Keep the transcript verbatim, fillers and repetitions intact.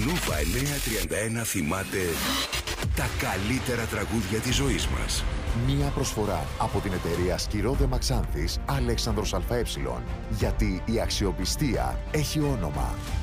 Νόβα εννιακόσια τριάντα ένα θυμάται τα καλύτερα τραγούδια της ζωής μας. Μία προσφορά από την εταιρεία Σκυρόδε Μαξάνθης Αλέξανδρος ΑΕ. Γιατί η αξιοπιστία έχει όνομα.